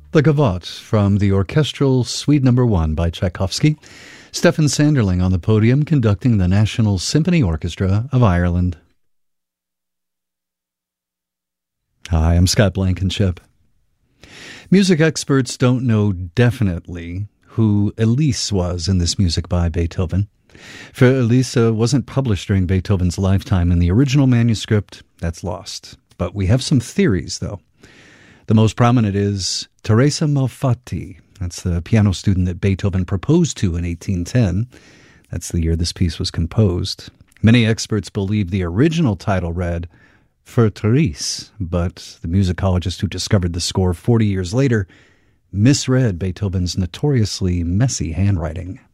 The Gavotte from the orchestral Suite No. 1 by Tchaikovsky. Stefan Sanderling on the podium conducting the National Symphony Orchestra of Ireland. Hi, I'm Scott Blankenship. Music experts don't know definitely who Elise was in this music by Beethoven. For Elise wasn't published during Beethoven's lifetime, and the original manuscript, that's lost. But we have some theories, though. The most prominent is Teresa Malfatti. That's the piano student that Beethoven proposed to in 1810. That's the year this piece was composed. Many experts believe the original title read For Therese, but the musicologist who discovered the score 40 years later misread Beethoven's notoriously messy handwriting.